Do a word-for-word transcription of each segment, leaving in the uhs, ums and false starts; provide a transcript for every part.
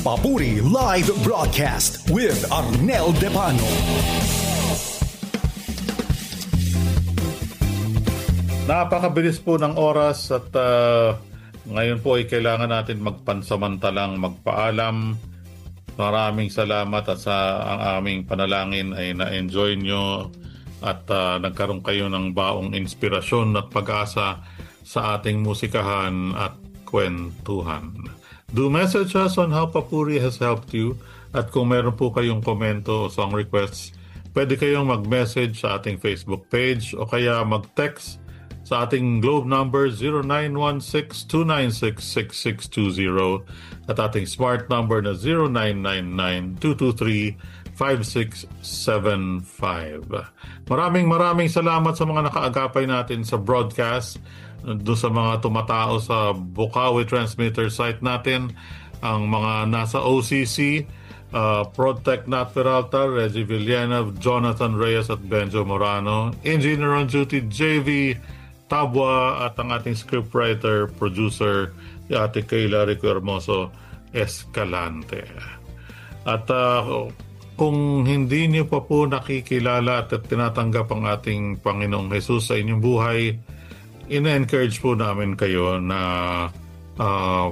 Papuri Live Broadcast with Arnel Depano. Napakabilis po ng oras at uh, ngayon po ay kailangan natin magpansamantalang magpaalam. Maraming salamat at sa ang aming panalangin ay na-enjoy nyo at uh, nagkaroon kayo ng baong inspirasyon at pag-asa sa ating musikahan at kwentuhan. Do message us on how Papuri has helped you at kung meron po kayong komento o song requests, pwede kayong mag-message sa ating Facebook page o kaya mag-text sa ating Globe number zero nine one six two nine six six six two zero at ating smart number na zero nine nine nine two two three five six seven five. Maraming maraming salamat sa mga nakaagapay natin sa broadcast, doon sa mga tumatao sa Bukawi transmitter site natin, ang mga nasa O C C, uh, Protect Nat Peralta, Reggie Villena, Jonathan Reyes at Benjo Morano, Engineer on Duty J V Tabwa at ang ating scriptwriter, producer, Ate Kayla Rico Hermoso Escalante. At uh, kung hindi niyo pa po nakikilala at tinatanggap ang ating Panginoong Jesus sa inyong buhay, ina-encourage po namin kayo na uh,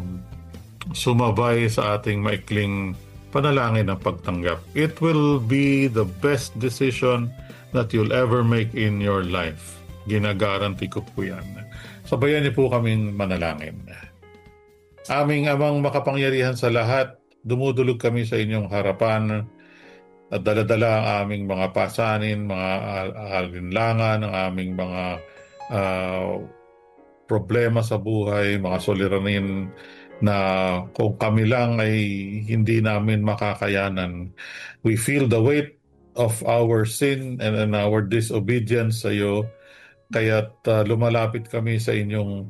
sumabay sa ating maikling panalangin ng pagtanggap. It will be the best decision that you'll ever make in your life. Ginagaranti ko po yan. Sabayan niyo po kaming manalangin. Aming Amang makapangyarihan sa lahat, dumudulog kami sa inyong harapan at daladala ang aming mga pasanin, mga alinlangan, ang aming mga Uh, problema sa buhay, mga suliranin na kung kami lang ay hindi namin makakayanan. We feel the weight of our sin and, and our disobedience sa iyo, kaya't uh, lumalapit kami sa inyong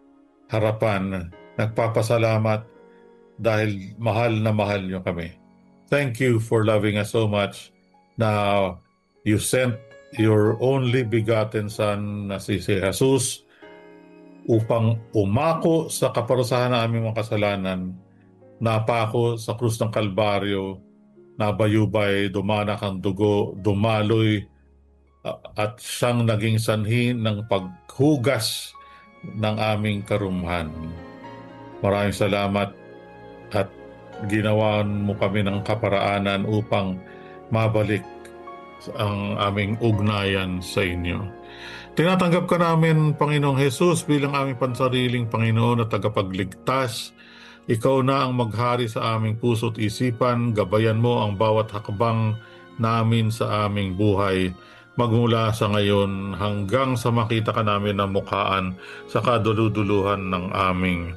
harapan. Nagpapasalamat dahil mahal na mahal niyo kami. Thank you for loving us so much. Now, you sent your only begotten Son na si Jesus upang umako sa kaparusahan ng aming mga kasalanan, napako sa krus ng Kalbaryo, nabayubay, dumanak ang dugo, dumaloy, at siyang naging sanhi ng paghugas ng aming karumhan. Maraming salamat at ginawan mo kami ng kaparaanan upang mabalik ang aming ugnayan sa inyo. Tinatanggap ka namin, Panginoong Jesus, bilang aming pansariling Panginoon at tagapagligtas. Ikaw na ang maghari sa aming puso't isipan. Gabayan mo ang bawat hakbang namin sa aming buhay, magmula sa ngayon hanggang sa makita ka namin na mukhaan sa kaduluduluhan ng aming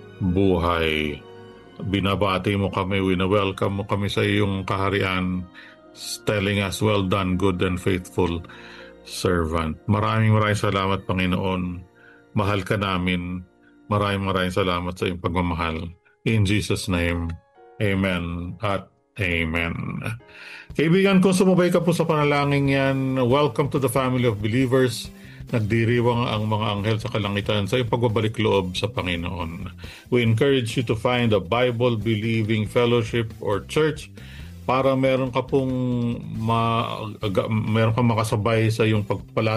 buhay. Binabati mo kami, wina-welcome mo kami sa iyong kaharian, telling us, well done, good and faithful servant. Maraming maraming salamat, Panginoon. Mahal ka namin. Maraming maraming salamat sa iyong pagmamahal. In Jesus' name, Amen at Amen. Kaibigan, kung sumabay ka po sa panalangin yan, welcome to the family of believers. Nagdiriwang ang mga anghel sa kalangitan sa iyong pagbabalik loob sa Panginoon. We encourage you to find a Bible-believing fellowship or church para meron ka pong ma, meron kang makasabay sa iyong pagpala